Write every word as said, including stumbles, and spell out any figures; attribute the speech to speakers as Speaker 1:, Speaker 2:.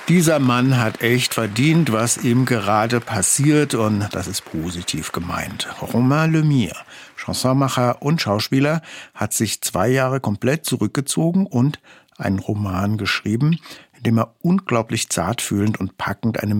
Speaker 1: Dieser Mann hat echt verdient, was ihm gerade passiert, und das ist positiv gemeint. Romain Lemire, Chansonmacher und Schauspieler, hat sich zwei Jahre komplett zurückgezogen und einen Roman geschrieben, in dem er unglaublich zartfühlend und packend eine